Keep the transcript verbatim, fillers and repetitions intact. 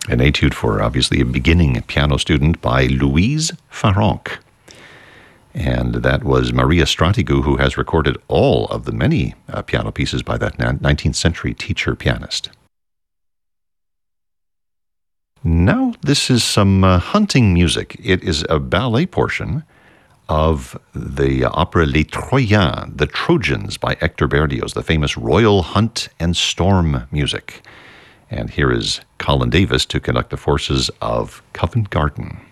An etude for, obviously, a beginning piano student by Louise Farrenc. And that was Maria Stratigu, who has recorded all of the many uh, piano pieces by that nineteenth century teacher pianist. Now, this is some uh, hunting music. It is a ballet portion of the opera Les Troyens, The Trojans by Hector Berlioz, the famous Royal Hunt and Storm music. And here is Colin Davis to conduct the forces of Covent Garden.